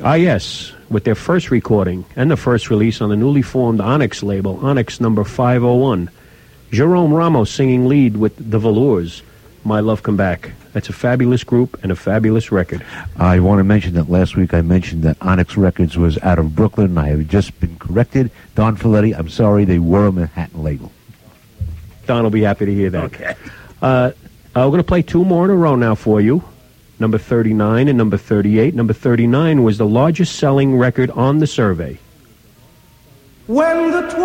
Ah, yes, with their first recording and the first release on the newly formed Onyx label, Onyx number 501. Jerome Ramos singing lead with The Velours, My Love Come Back. That's a fabulous group and a fabulous record. I want to mention that last week I mentioned that Onyx Records was out of Brooklyn. I have just been corrected. Don Folletti, I'm sorry, they were a Manhattan label. Don will be happy to hear that. Okay. We're going to play two more in a row now for you. Number 39 and number 38. Number 39 was the largest selling record on the survey. When the